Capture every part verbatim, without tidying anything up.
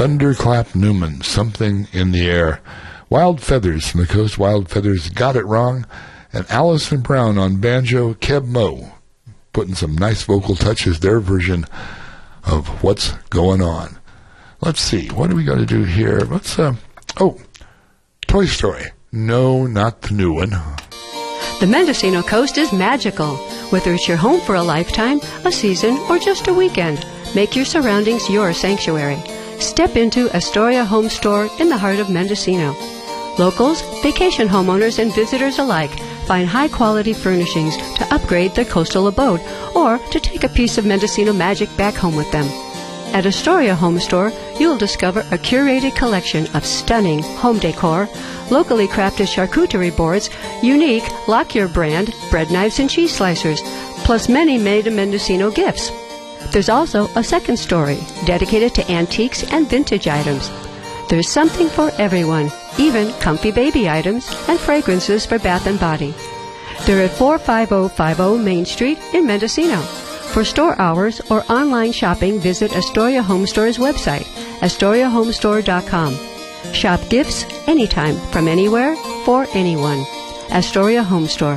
Thunderclap Newman, Something in the Air. Wild Feathers from the Coast, Wild Feathers, Got It Wrong. And Allison Brown on banjo, Keb Mo, putting some nice vocal touches, their version of What's Going On. Let's see, what are we going to do here? Let's, uh, oh, Toy Story. No, not the new one. The Mendocino Coast is magical. Whether it's your home for a lifetime, a season, or just a weekend, make your surroundings your sanctuary. Step into Astoria Home Store in the heart of Mendocino. Locals, vacation homeowners, and visitors alike find high-quality furnishings to upgrade their coastal abode or to take a piece of Mendocino magic back home with them. At Astoria Home Store, you'll discover a curated collection of stunning home decor, locally crafted charcuterie boards, unique Lockyer brand bread knives and cheese slicers, plus many made-in-Mendocino gifts. There's also a second story dedicated to antiques and vintage items. There's something for everyone, even comfy baby items and fragrances for bath and body. They're at four five zero five zero Main Street in Mendocino. For store hours or online shopping, visit Astoria Home Store's website, astoria home store dot com. Shop gifts anytime, from anywhere, for anyone. Astoria Home Store.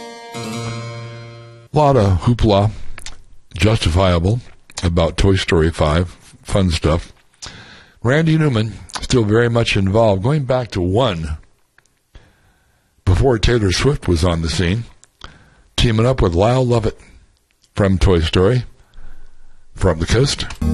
A lot of hoopla, justifiable, about Toy Story five. Fun stuff. Randy Newman, still very much involved, going back to one, before Taylor Swift was on the scene, teaming up with Lyle Lovett from Toy Story, from the coast.